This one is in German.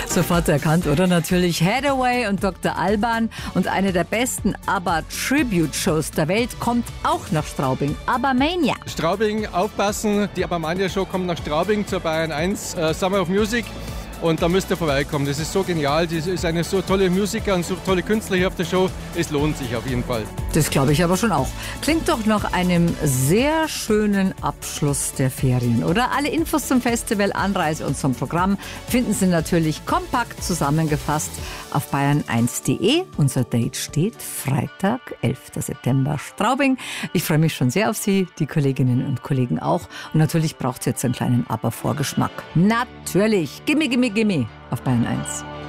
Sofort erkannt, oder? Natürlich Hathaway und Dr. Alban. Und eine der besten ABBA-Tribute-Shows der Welt kommt auch nach Straubing. ABBA-Mania. Straubing, aufpassen. Die ABBA-Mania-Show kommt nach Straubing zur Bayern 1 Summer of Music. Und da müsst ihr vorbeikommen. Das ist so genial. Das ist eine so tolle Musiker und so tolle Künstler hier auf der Show. Es lohnt sich auf jeden Fall. Das glaube ich aber schon auch. Klingt doch nach einem sehr schönen Abschluss der Ferien, oder? Alle Infos zum Festival, Anreise und zum Programm finden Sie natürlich kompakt zusammengefasst auf bayern1.de. Unser Date steht Freitag, 11. September, Straubing. Ich freue mich schon sehr auf Sie, die Kolleginnen und Kollegen auch. Und natürlich braucht es jetzt einen kleinen ABBA-Vorgeschmack. Natürlich. Gimme, gimme, gimme auf Bayern 1.